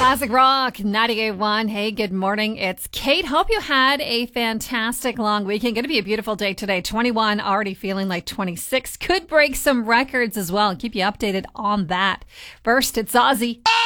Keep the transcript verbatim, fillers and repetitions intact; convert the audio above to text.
Classic Rock ninety-eight point one. Hey, good morning. It's Kate. Hope you had a fantastic long weekend. Going to be a beautiful day today. twenty-one, already feeling like twenty-six. Could break some records as well. Keep you updated on that. First, it's Ozzy.